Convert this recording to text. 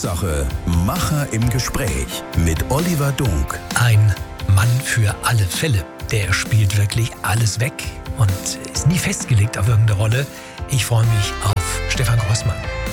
Chefsache, Macher im Gespräch mit Oliver Dunk. Ein Mann für alle Fälle. Der spielt wirklich alles weg und ist nie festgelegt auf irgendeine Rolle. Ich freue mich auf Stefan Grossmann.